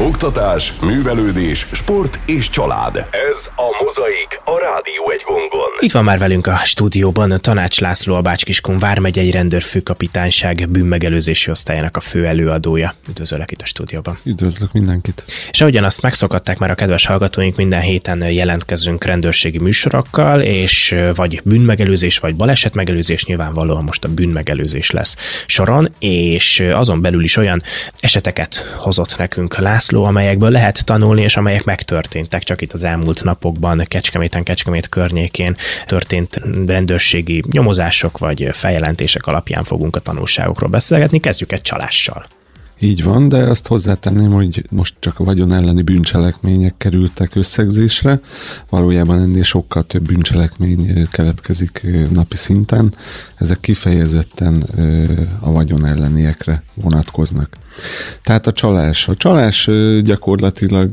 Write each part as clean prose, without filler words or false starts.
Oktatás, művelődés, sport és család. Ez a Mozaik, a Rádió Egy Gongon. Itt van már velünk a stúdióban Tanács László, a Bács-Kiskun vármegyei rendőrfőkapitányság bűnmegelőzési osztályának a fő előadója. Üdvözöllek itt a stúdióban. Üdvözlök mindenkit. És ahogyan azt megszokatták már a kedves hallgatóink, minden héten jelentkezünk rendőrségi műsorokkal, és vagy bűnmegelőzés, vagy balesetmegelőzés, nyilvánvalóan most a bűnmegelőzés lesz soron, és azon belül is olyan eseteket hozott nekünk László, amelyekből lehet tanulni, és amelyek megtörténtek csak itt az elmúlt napokban, Kecskemét környékén történt rendőrségi nyomozások vagy feljelentések alapján fogunk a tanulságokról beszélgetni. Kezdjük egy csalással. Így van, de azt hozzátenném, hogy most csak a vagyon elleni bűncselekmények kerültek összegzésre. Valójában ennél sokkal több bűncselekmény keletkezik napi szinten. Ezek kifejezetten a vagyon elleniekre vonatkoznak. Tehát a csalás gyakorlatilag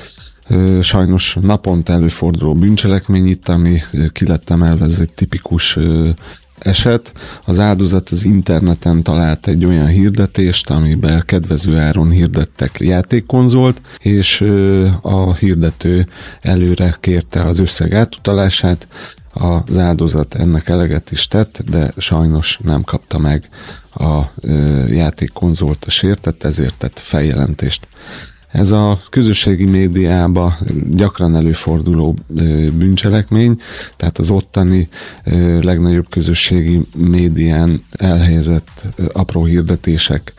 sajnos naponta előforduló bűncselekmény itt, ami ki lett emelve, ez egy tipikus eset. Az áldozat az interneten talált egy olyan hirdetést, amiben kedvező áron hirdettek játékkonzolt, és a hirdető előre kérte az összeg átutalását. Az áldozat ennek eleget is tett, de sajnos nem kapta meg a játékkonzolt a sértett, ezért tett feljelentést. Ez a közösségi médiában gyakran előforduló bűncselekmény, tehát az ottani legnagyobb közösségi médián elhelyezett apró hirdetések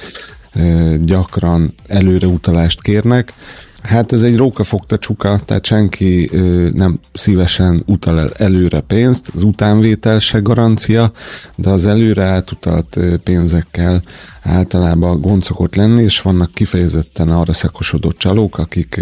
gyakran előreutalást kérnek. Hát ez egy rókafogta csuka, tehát senki nem szívesen utal el előre pénzt, az utánvétel se garancia, de az előre átutalt pénzekkel általában gond szokott lenni, és vannak kifejezetten arra szakosodott csalók,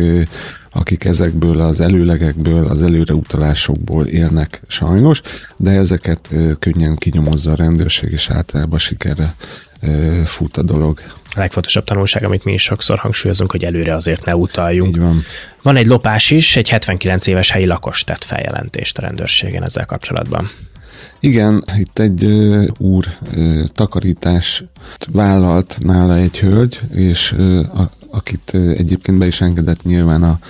akik ezekből az előlegekből, az előreutalásokból élnek sajnos, de ezeket könnyen kinyomozza a rendőrség, és általában sikerre fut a dolog. A legfontosabb tanulság, amit mi is sokszor hangsúlyozunk, hogy előre azért ne utaljunk. Így van. Van egy lopás is, egy 79 éves helyi lakos tett feljelentést a rendőrségen ezzel kapcsolatban. Igen, itt egy úr takarítást vállalt nála egy hölgy, és akit egyébként be is engedett nyilván a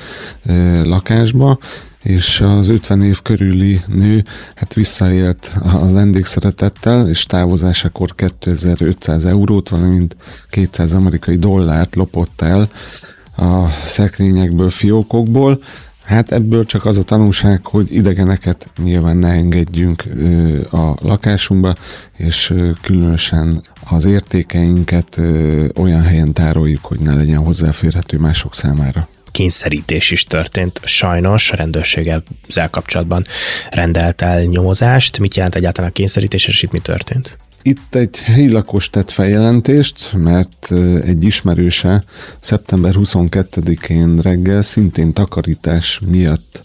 lakásba, és az 50 év körüli nő hát visszaélt a vendégszeretettel, és távozásakor 2500 eurót, valamint 200 amerikai dollárt lopott el a szekrényekből, fiókokból. Hát ebből csak az a tanulság, hogy idegeneket nyilván ne engedjünk a lakásunkba, és különösen az értékeinket olyan helyen tároljuk, hogy ne legyen hozzáférhető mások számára. Kényszerítés is történt sajnos, a rendőrséggel ezzel kapcsolatban rendelt el nyomozást. Mit jelent egyáltalán a kényszerítés, és itt mi történt? Itt egy helyi lakos tett feljelentést, mert egy ismerőse szeptember 22-én reggel szintén takarítás miatt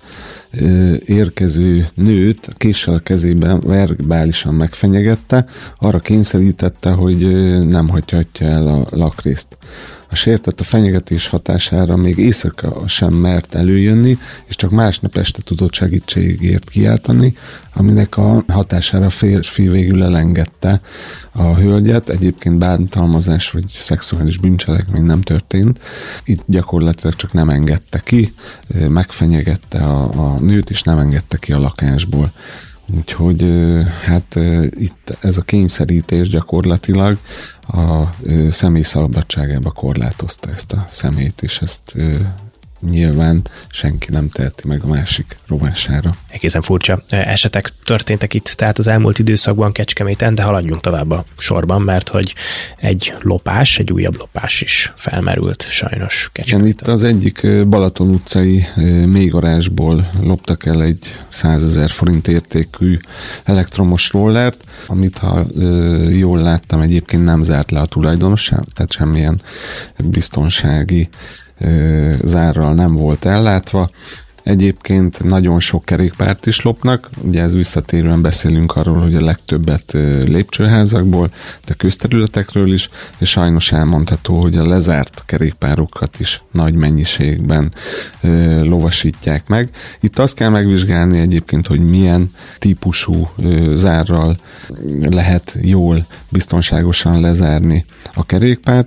érkező nőt késsel a kezében verbálisan megfenyegette, arra kényszerítette, hogy nem hagyhatja el a lakrészt. A sértett a fenyegetés hatására még éjszaka sem mert előjönni, és csak másnap este tudott segítségért kiáltani, aminek a hatására a férfi végül elengedte a hölgyet. Egyébként bántalmazás vagy szexuális bűncselekmény nem történt. Itt gyakorlatilag csak nem engedte ki, megfenyegette a nőt, és nem engedte ki a lakásból. Úgyhogy hát itt ez a kényszerítés gyakorlatilag a személy szabadságába korlátozta ezt a személyt, és ezt nyilván senki nem teheti meg a másik rovására. Egészen furcsa esetek történtek itt, tehát az elmúlt időszakban Kecskeméten, de haladjunk tovább a sorban, mert hogy egy újabb lopás is felmerült sajnos Kecskeméten. Itt az egyik Balaton utcai mélygarázsból loptak el egy 100 000 forint értékű elektromos rollert, amit ha jól láttam, egyébként nem zárt le a tulajdonos, tehát semmilyen biztonsági zárral nem volt ellátva. Egyébként nagyon sok kerékpárt is lopnak, ugye ez visszatérően beszélünk arról, hogy a legtöbbet lépcsőházakból, de közterületekről is, és sajnos elmondható, hogy a lezárt kerékpárokat is nagy mennyiségben lovasítják meg. Itt azt kell megvizsgálni egyébként, hogy milyen típusú zárral lehet jól, biztonságosan lezárni a kerékpárt.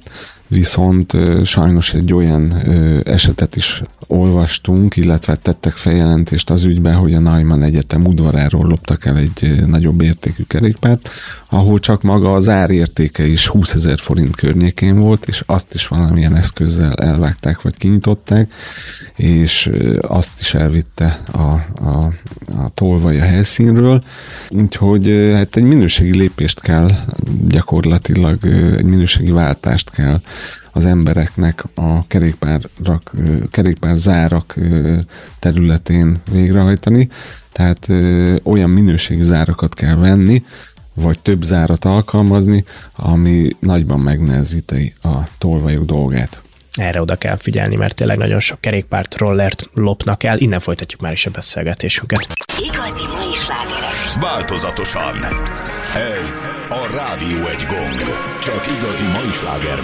viszont sajnos egy olyan esetet is olvastunk, illetve tettek feljelentést az ügyben, hogy a Neumann Egyetem udvaráról loptak el egy nagyobb értékű kerékpárt, ahol csak maga az árértéke is 20 000 forint környékén volt, és azt is valamilyen eszközzel elvágták, vagy kinyitották, és azt is elvitte a tolvaj a helyszínről. Úgyhogy hát egy minőségi lépést kell, gyakorlatilag egy minőségi váltást kell az embereknek a kerékpárzárak területén végrehajtani. Tehát olyan minőségi zárakat kell venni, vagy több zárat alkalmazni, ami nagyban megnehezíti a tolvajok dolgát. Erre oda kell figyelni, mert tényleg nagyon sok kerékpárt, rollert lopnak el. Innen folytatjuk már is a beszélgetésünket. Igazi mai slágerek. Változatosan. Ez a Rádió egy gong. Csak igazi mai sláger